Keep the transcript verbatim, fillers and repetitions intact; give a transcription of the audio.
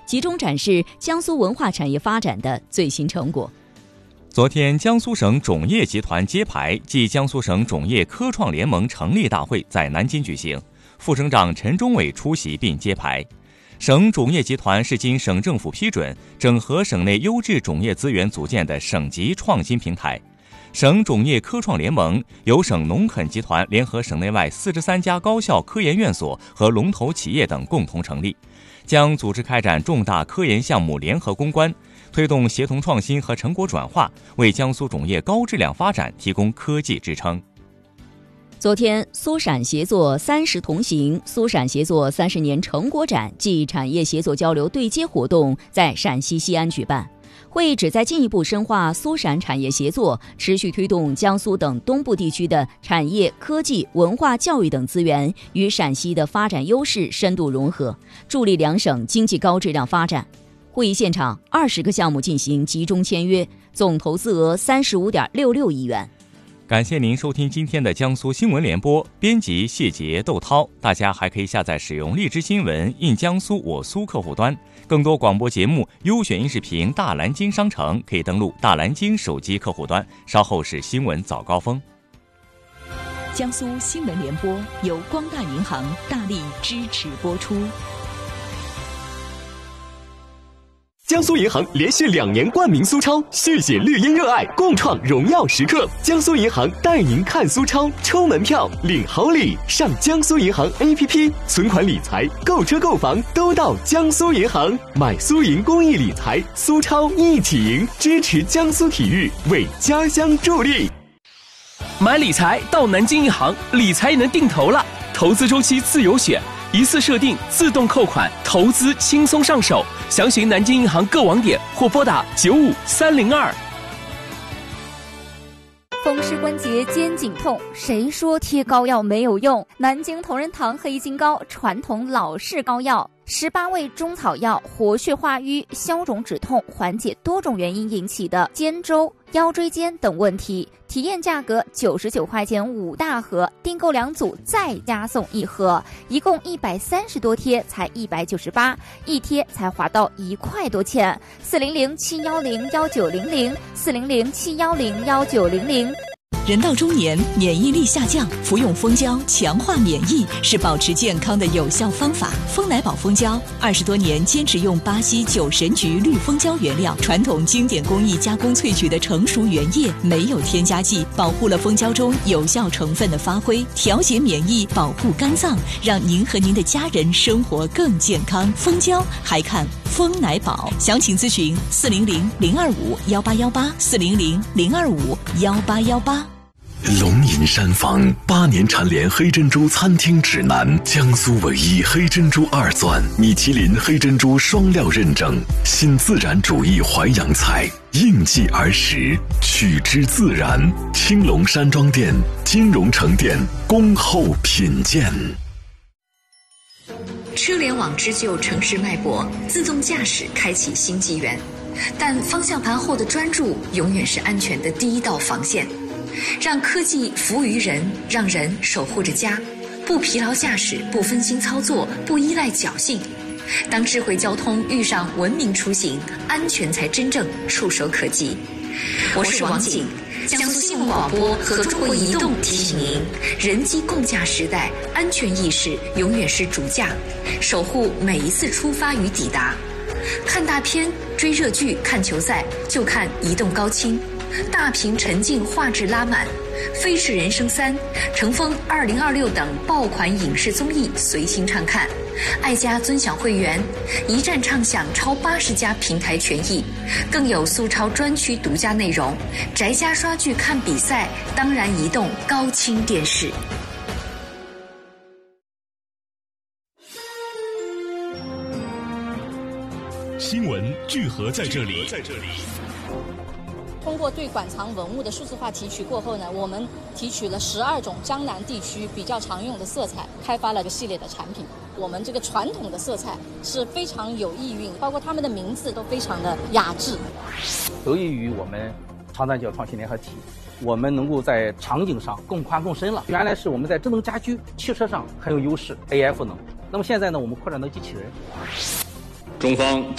集中展示江苏文化产业发展的最新成果。 昨天，江苏省种业集团揭牌暨江苏省种业科创联盟成立大会在南京举行，副省长陈忠伟出席并揭牌。省种业集团是经省政府批准，整合省内优质种业资源组建的省级创新平台。省种业科创联盟由省农垦集团联合省内外四十三家高校科研院所和龙头企业等共同成立，将组织开展重大科研项目联合攻关，推动协同创新和成果转化，为江苏种业高质量发展提供科技支撑。 昨天，苏陕协作三十同行、苏陕协作三十年成果展暨产业协作交流对接活动在陕西西安举办。会旨在进一步深化苏陕产业协作，持续推动江苏等东部地区的产业、科技、文化、教育等资源与陕西的发展优势深度融合，助力两省经济高质量发展。会议现场，二十个项目进行集中签约，总投资额三十五点六六亿元。 感谢您收听今天的江苏新闻联播，编辑谢杰、窦涛。大家还可以下载使用荔枝新闻印江苏我苏客户端，更多广播节目、优选音视频大蓝鲸商城可以登录大蓝鲸手机客户端。稍后是新闻早高峰。 江苏新闻联播由光大银行大力支持播出。 江苏银行连续两年冠名苏超，续写绿茵热爱，共创荣耀时刻。江苏银行带您看苏超，抽门票领好礼，上江苏银行 A P P， 存款理财、购车购房都到江苏银行，买苏银公益理财，苏超一起赢，支持江苏体育，为家乡助力。 买理财到南京银行，理财也能定投了，投资周期自由选，一次设定自动扣款，投资轻松上手。详询南京银行各网点或拨打九五三零二。 风湿关节肩颈痛，谁说贴膏药没有用？南京同仁堂黑金膏，传统老式膏药，十八味中草药，活血化瘀，消肿止痛，缓解多种原因引起的肩周、腰椎间等问题。体验价格九十九块钱五大盒，订购两组再加送一盒，一共一百三十多贴，才一百九十八，一贴才划到一块多钱。四零零七幺零幺九零零，四零零七幺零幺九零零。 人到中年，免疫力下降，服用蜂胶强化免疫是保持健康的有效方法。蜂奶宝蜂胶二十多年坚持用巴西九神菊绿蜂胶原料，传统经典工艺加工萃取的成熟原液，没有添加剂，保护了蜂胶中有效成分的发挥，调节免疫，保护肝脏，让您和您的家人生活更健康。蜂胶还看蜂奶宝，详情咨询四零零零二五幺八幺八，四零零零二五幺八幺八。 龙吟山房八年蝉联黑珍珠餐厅指南，江苏唯一黑珍珠二钻，米其林黑珍珠双料认证，新自然主义淮扬菜，应季而食，取之自然。青龙山庄店、金融城店恭候品鉴。 车联网织就城市脉搏，自动驾驶开启新纪元，但方向盘后的专注永远是安全的第一道防线。让科技服务于人，让人守护着家，不疲劳驾驶，不分心操作，不依赖侥幸。当智慧交通遇上文明出行，安全才真正触手可及。我是王景，江苏新闻广播和中国移动提醒您：人机共驾时代，安全意识永远是主驾，守护每一次出发与抵达。看大片、追热剧、看球赛，就看移动高清。大屏沉浸画质拉满，《飞驰人生三》、乘风二零二六等爆款影视综艺随心畅看，爱家尊享会员，一站畅享超八十家平台权益，更有苏超专区独家内容。宅家刷剧看比赛，当然移动高清电视。 新闻聚合在这里。 通过对馆藏文物的数字化提取过后呢，我们提取了十二种江南地区比较常用的色彩，开发了一个系列的产品。我们这个传统的色彩是非常有意蕴，包括他们的名字都非常的雅致。 得益于我们长三角创新联合体，我们能够在场景上更宽更深了。原来是我们在智能家居、汽车上很有优势 ，A I 赋能。那么现在呢，我们扩展到机器人。 中方